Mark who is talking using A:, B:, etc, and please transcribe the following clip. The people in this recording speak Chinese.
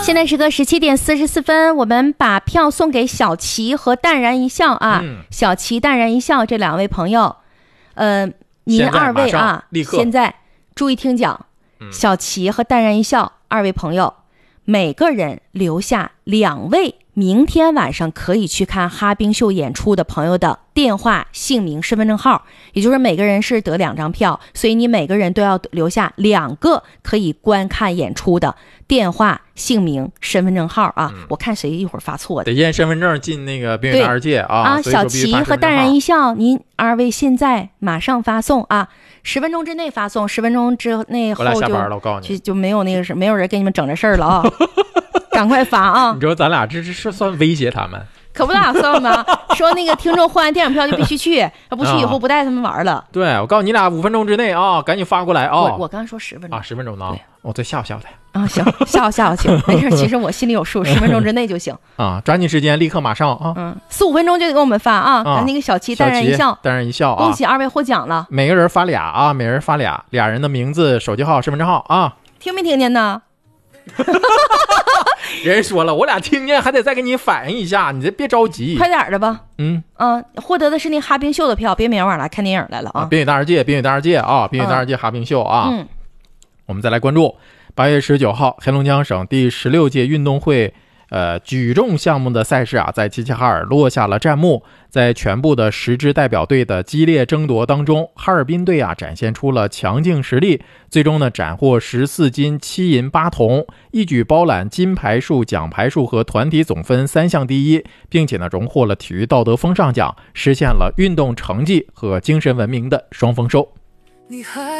A: 现在是个17:44，我们把票送给小齐和淡然一笑啊，小齐淡然一笑这2位朋友，您2位啊，现在注意听讲，小齐和淡然一笑2位朋友，每个人留下2位明天晚上可以去看哈冰秀演出的朋友的电话、姓名、身份证号，也就是每个人是得2张票，所以你每个人都要留下2个可以观看演出的电话、姓名、身份证号啊！我看谁一会儿发错的，
B: 得验身份证进那个冰雪大世界啊！
A: 小齐和淡然一笑，您2位现在马上发送啊！10分钟之内发送，10分钟之内后
B: 下班了，我告诉你，
A: 就没有那个没有人给你们整这事儿了啊！赶快发啊！
B: 你知道咱俩这是算威胁他们？
A: 可不咋算吗？说那个听众换完电影票就必须去，要不去以后不带他们玩了。
B: 对，我告诉你俩5分钟之内啊，赶紧发过来啊！
A: 我刚才说10分钟
B: 啊，10分钟呢？我再吓唬吓唬他
A: 啊！行，吓唬行，没事，其实我心里有数，10分钟之内就行
B: 啊！抓紧时间，立刻马上啊
A: ！4、5分钟就得给我们发啊！赶紧给小齐淡然一笑，
B: 淡然一笑啊！
A: 恭喜2位获奖了，
B: 每个人发俩啊，每人发俩人的名字、手机号、身份证号啊！
A: 听没听见呢？
B: 人说了，我俩听见还得再给你反映一下，你这别着急，
A: 快点的吧。获得的是那哈冰秀的票，别明晚来看电影来了啊！
B: 冰雪大世界啊，冰雪大世界哈冰秀啊！我们再来关注8月19号，黑龙江省第16届运动会举重项目的赛事啊，在齐齐哈尔落下了战幕。在全部的10支代表队的激烈争夺当中，哈尔滨队啊展现出了强劲实力，最终呢斩获14金7银8铜，一举包揽金牌数、奖牌数和团体总分3项第一，并且呢荣获了体育道德风尚奖，实现了运动成绩和精神文明的双丰收。